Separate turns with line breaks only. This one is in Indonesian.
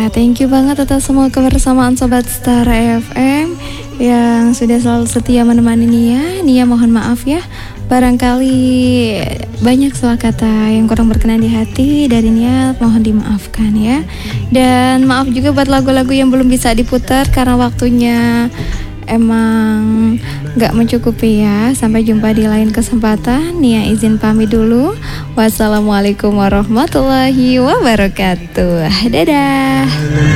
Ya, thank you banget atas semua kebersamaan Sobat Star FM yang sudah selalu setia menemani Nia mohon maaf ya, barangkali banyak salah kata yang kurang berkenan di hati dari Nia, mohon dimaafkan ya. Dan maaf juga buat lagu-lagu yang belum bisa diputar karena waktunya emang gak mencukupi ya. Sampai jumpa di lain kesempatan. Nia izin pamit dulu. Wassalamualaikum warahmatullahi wabarakatuh. Dadah.